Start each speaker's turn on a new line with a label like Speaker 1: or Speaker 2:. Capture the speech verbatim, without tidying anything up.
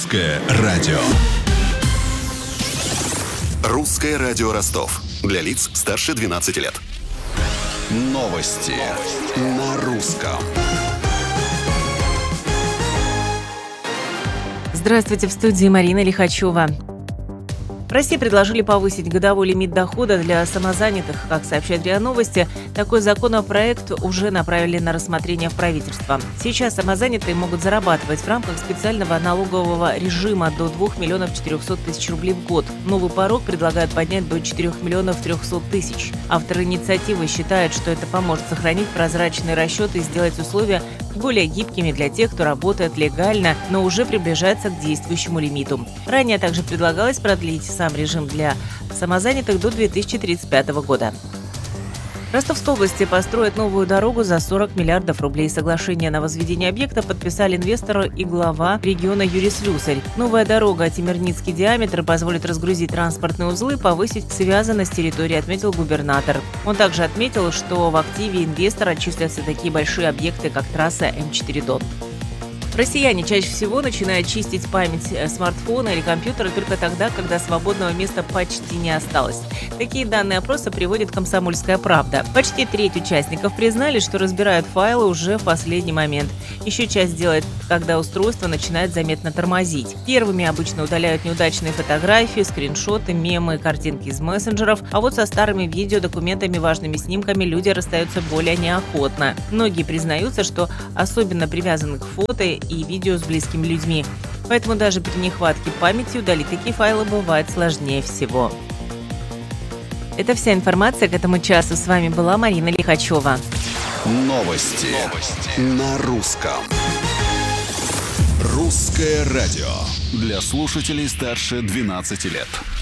Speaker 1: Русское радио.
Speaker 2: Русское радио Ростов. Для лиц старше двенадцати лет.
Speaker 1: Новости на русском.
Speaker 3: Здравствуйте, в студии Марина Лихачева. В России предложили повысить годовой лимит дохода для самозанятых. Как сообщает РИА Новости, такой законопроект уже направили на рассмотрение в правительство. Сейчас самозанятые могут зарабатывать в рамках специального налогового режима до двух миллионов четырехсот тысяч рублей в год. Новый порог предлагают поднять до четырёх миллионов трехсот тысяч. Авторы инициативы считают, что это поможет сохранить прозрачные расчеты и сделать условия более гибкими для тех, кто работает легально, но уже приближается к действующему лимиту. Ранее также предлагалось продлить сам режим для самозанятых до две тысячи тридцать пятого года. В Ростовской области построят новую дорогу за сорок миллиардов рублей. Соглашение на возведение объекта подписали инвестор и глава региона Юрий Слюсарь. Новая дорога Темирницкий диаметр позволит разгрузить транспортные узлы, повысить связанность территории, отметил губернатор. Он также отметил, что в активе инвестора числятся такие большие объекты, как трасса эм четыре Дон. Россияне чаще всего начинают чистить память смартфона или компьютера только тогда, когда свободного места почти не осталось. Такие данные опроса приводит «Комсомольская правда». Почти треть участников признали, что разбирают файлы уже в последний момент. Еще часть делает, когда устройство начинает заметно тормозить. Первыми обычно удаляют неудачные фотографии, скриншоты, мемы, картинки из мессенджеров, а вот со старыми видео, документами, важными снимками люди расстаются более неохотно. Многие признаются, что особенно привязаны к фото и видео с близкими людьми. Поэтому даже при нехватке памяти удалить такие файлы бывает сложнее всего. Это вся информация к этому часу. С вами была Марина Лихачева.
Speaker 1: Новости, Новости. на русском. Русское радио. Для слушателей старше двенадцати лет.